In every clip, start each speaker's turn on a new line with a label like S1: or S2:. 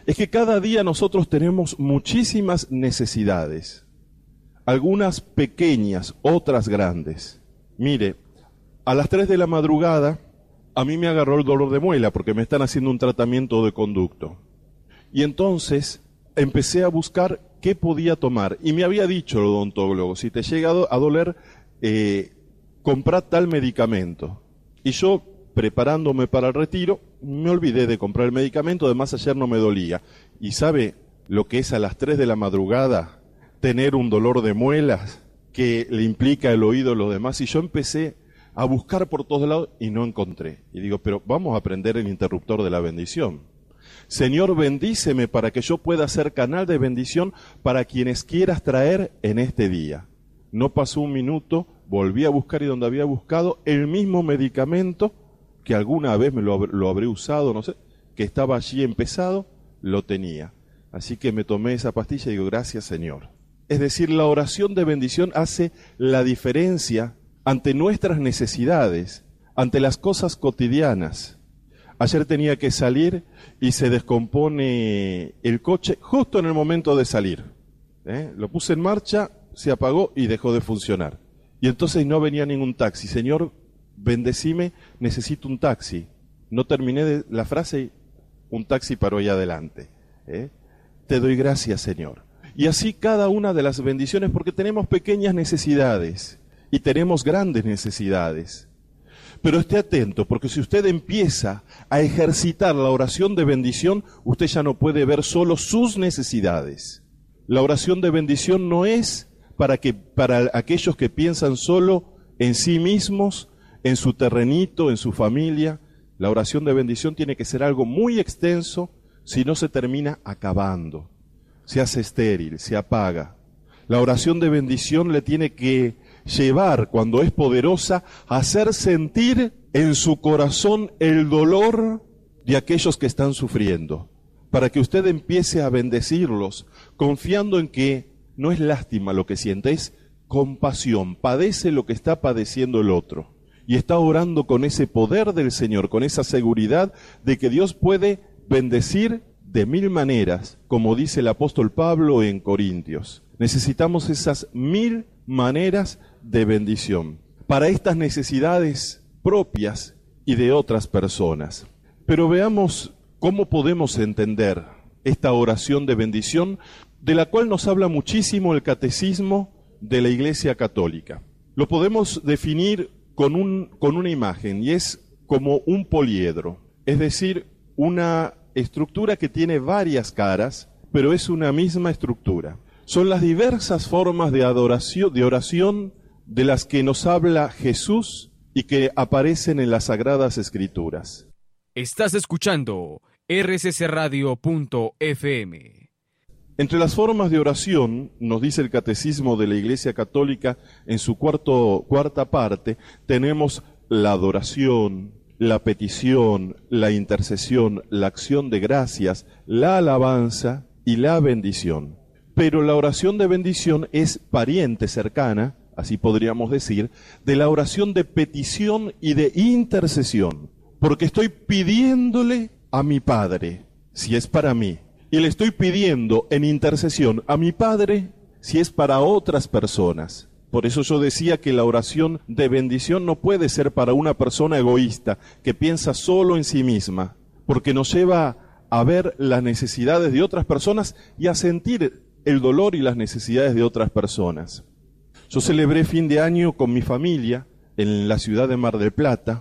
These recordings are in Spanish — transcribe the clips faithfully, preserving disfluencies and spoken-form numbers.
S1: es que cada día nosotros tenemos muchísimas necesidades, algunas pequeñas, otras grandes. Mire, a las tres de la madrugada a mí me agarró el dolor de muela porque me están haciendo un tratamiento de conducto. Y entonces empecé a buscar qué podía tomar. Y me había dicho el odontólogo, si te llega a doler, eh, comprá tal medicamento. Y yo, preparándome para el retiro, me olvidé de comprar el medicamento, además ayer no me dolía. ¿Y sabe lo que es a las tres de la madrugada tener un dolor de muelas que le implica el oído y lo demás? Y yo empecé a buscar por todos lados y no encontré. Y digo, pero vamos a aprender el interruptor de la bendición. Señor, bendíceme para que yo pueda ser canal de bendición para quienes quieras traer en este día. No pasó un minuto, volví a buscar y donde había buscado el mismo medicamento que alguna vez me lo, lo habré usado, no sé, que estaba allí empezado, lo tenía. Así que me tomé esa pastilla y digo, gracias Señor. Es decir, la oración de bendición hace la diferencia ante nuestras necesidades, ante las cosas cotidianas. Ayer tenía que salir y se descompone el coche justo en el momento de salir. ¿Eh? Lo puse en marcha, se apagó y dejó de funcionar. Y entonces no venía ningún taxi. Señor, bendecime, necesito un taxi. No terminé de la frase y un taxi paró ahí adelante. ¿Eh? Te doy gracias, Señor. Y así cada una de las bendiciones, porque tenemos pequeñas necesidades y tenemos grandes necesidades. Pero esté atento, porque si usted empieza a ejercitar la oración de bendición, usted ya no puede ver solo sus necesidades. La oración de bendición no es para que, para aquellos que piensan solo en sí mismos, en su terrenito, en su familia. La oración de bendición tiene que ser algo muy extenso, si no se termina acabando, se hace estéril, se apaga. La oración de bendición le tiene que llevar, cuando es poderosa, a hacer sentir en su corazón el dolor de aquellos que están sufriendo, para que usted empiece a bendecirlos, confiando en que no es lástima lo que siente, es compasión, padece lo que está padeciendo el otro, y está orando con ese poder del Señor, con esa seguridad de que Dios puede bendecir de mil maneras, como dice el apóstol Pablo en Corintios. Necesitamos esas mil maneras de bendición para estas necesidades propias y de otras personas. Pero veamos cómo podemos entender esta oración de bendición, de la cual nos habla muchísimo el catecismo de la Iglesia Católica. Lo podemos definir con, un, con una imagen, y es como un poliedro, es decir, una estructura que tiene varias caras, pero es una misma estructura. Son las diversas formas de adoración, de oración de las que nos habla Jesús y que aparecen en las Sagradas Escrituras.
S2: Estás escuchando R C C Radio punto F M.
S1: Entre las formas de oración, nos dice el Catecismo de la Iglesia Católica en su cuarto, cuarta parte, tenemos la adoración, la petición, la intercesión, la acción de gracias, la alabanza y la bendición. Pero la oración de bendición es pariente cercana, así podríamos decir, de la oración de petición y de intercesión, porque estoy pidiéndole a mi Padre, si es para mí, y le estoy pidiendo en intercesión a mi Padre, si es para otras personas. Por eso yo decía que la oración de bendición no puede ser para una persona egoísta que piensa solo en sí misma, porque nos lleva a ver las necesidades de otras personas y a sentir el dolor y las necesidades de otras personas. Yo celebré fin de año con mi familia en la ciudad de Mar del Plata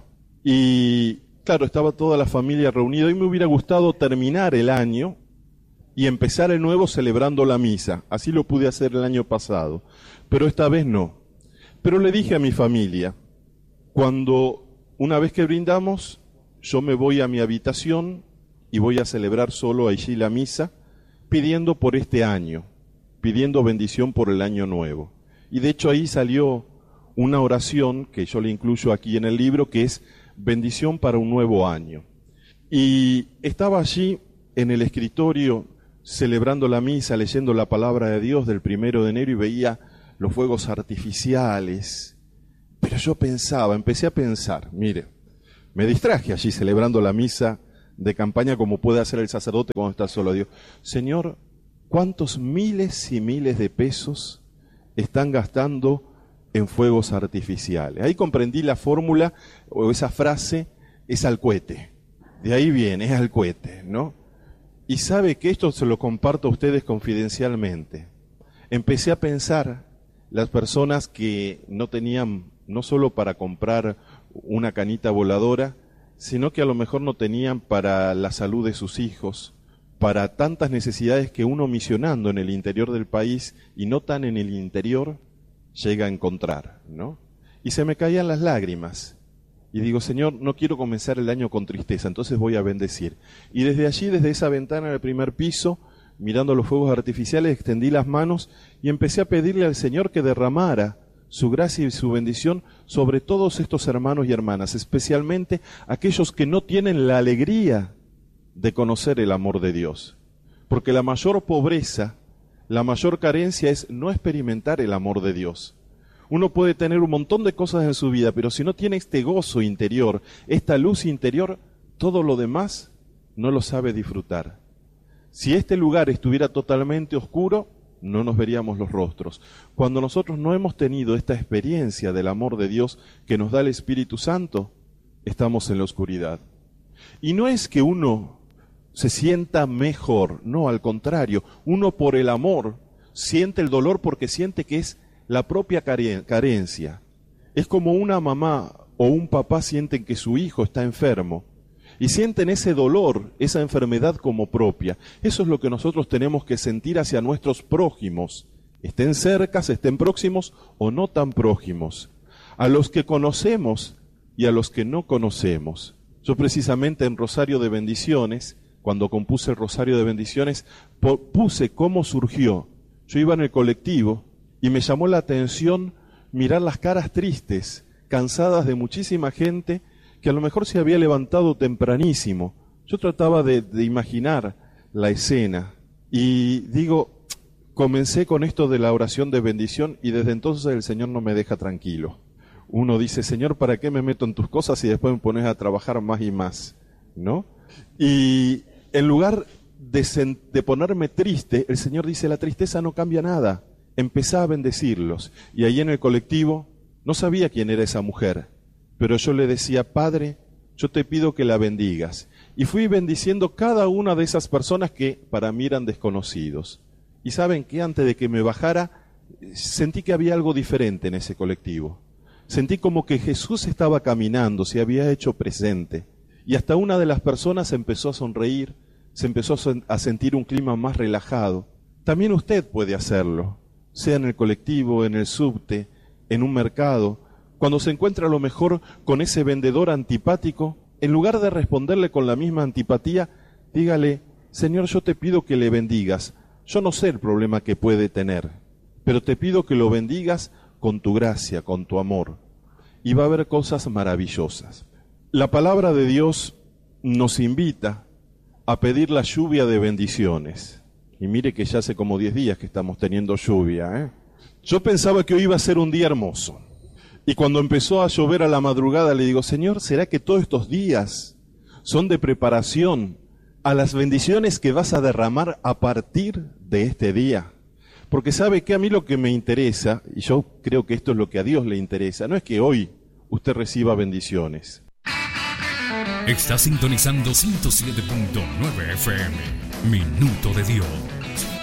S1: y, claro, estaba toda la familia reunida y me hubiera gustado terminar el año y empezar el nuevo celebrando la misa. Así lo pude hacer el año pasado, pero esta vez no. Pero le dije a mi familia, cuando una vez que brindamos, yo me voy a mi habitación y voy a celebrar solo allí la misa, pidiendo por este año, pidiendo bendición por el año nuevo. Y de hecho ahí salió una oración que yo le incluyo aquí en el libro, que es bendición para un nuevo año. Y estaba allí en el escritorio celebrando la misa, leyendo la palabra de Dios del primero de enero y veía los fuegos artificiales. Pero yo pensaba, empecé a pensar, mire, me distraje allí celebrando la misa de campaña como puede hacer el sacerdote cuando está solo. Digo, Señor, ¿cuántos miles y miles de pesos están gastando en fuegos artificiales? Ahí comprendí la fórmula o esa frase, es al cohete. De ahí viene, es al cohete, ¿no? Y sabe que esto se lo comparto a ustedes confidencialmente. Empecé a pensar las personas que no tenían, no solo para comprar una canita voladora, sino que a lo mejor no tenían para la salud de sus hijos, para tantas necesidades que uno misionando en el interior del país y no tan en el interior llega a encontrar, ¿no? Y se me caían las lágrimas. Y digo, Señor, no quiero comenzar el año con tristeza, entonces voy a bendecir. Y desde allí, desde esa ventana del primer piso, mirando los fuegos artificiales, extendí las manos y empecé a pedirle al Señor que derramara su gracia y su bendición sobre todos estos hermanos y hermanas, especialmente aquellos que no tienen la alegría de conocer el amor de Dios. Porque la mayor pobreza, la mayor carencia es no experimentar el amor de Dios. Uno puede tener un montón de cosas en su vida, pero si no tiene este gozo interior, esta luz interior, todo lo demás no lo sabe disfrutar. Si este lugar estuviera totalmente oscuro, no nos veríamos los rostros. Cuando nosotros no hemos tenido esta experiencia del amor de Dios que nos da el Espíritu Santo, estamos en la oscuridad. Y no es que uno se sienta mejor, no, al contrario, uno por el amor siente el dolor porque siente que es la propia carencia. Es como una mamá o un papá sienten que su hijo está enfermo y sienten ese dolor, esa enfermedad como propia. Eso es lo que nosotros tenemos que sentir hacia nuestros prójimos, estén cercas, estén próximos o no tan próximos, a los que conocemos y a los que no conocemos. Yo precisamente en Rosario de Bendiciones, cuando compuse el Rosario de Bendiciones, puse cómo surgió. Yo iba en el colectivo y me llamó la atención mirar las caras tristes, cansadas de muchísima gente que a lo mejor se había levantado tempranísimo. Yo trataba de, de imaginar la escena y digo, comencé con esto de la oración de bendición y desde entonces el Señor no me deja tranquilo. Uno dice, Señor, ¿para qué me meto en tus cosas y después me pones a trabajar más y más? ¿No? Y en lugar de, sen- de ponerme triste, el Señor dice, la tristeza no cambia nada. Empecé a bendecirlos. Y ahí en el colectivo, no sabía quién era esa mujer, pero yo le decía, Padre, yo te pido que la bendigas. Y fui bendiciendo cada una de esas personas que para mí eran desconocidos. Y saben que antes de que me bajara, sentí que había algo diferente en ese colectivo. Sentí como que Jesús estaba caminando, se había hecho presente. Y hasta una de las personas empezó a sonreír, se empezó a sentir un clima más relajado. También usted puede hacerlo, sea en el colectivo, en el subte, en un mercado. Cuando se encuentra a lo mejor con ese vendedor antipático, en lugar de responderle con la misma antipatía, dígale, Señor, yo te pido que le bendigas. Yo no sé el problema que puede tener, pero te pido que lo bendigas con tu gracia, con tu amor. Y va a haber cosas maravillosas. La palabra de Dios nos invita a pedir la lluvia de bendiciones. Y mire que ya hace como diez días que estamos teniendo lluvia, ¿eh? Yo pensaba que hoy iba a ser un día hermoso. Y cuando empezó a llover a la madrugada le digo, Señor, ¿será que todos estos días son de preparación a las bendiciones que vas a derramar a partir de este día? Porque sabe que a mí lo que me interesa, y yo creo que esto es lo que a Dios le interesa, no es que hoy usted reciba bendiciones.
S3: Está sintonizando ciento siete punto nueve F M, Minuto de Dios.